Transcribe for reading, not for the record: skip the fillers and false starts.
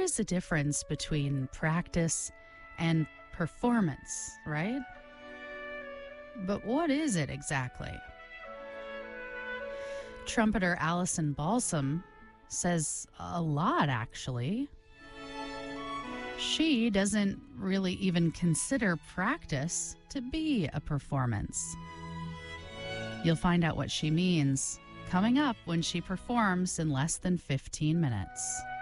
is a difference between practice and performance, right? But what is it exactly? Trumpeter Allison Balsam says a lot, actually. She doesn't really even consider practice to be a performance. You'll find out what she means coming up when she performs in less than 15 minutes.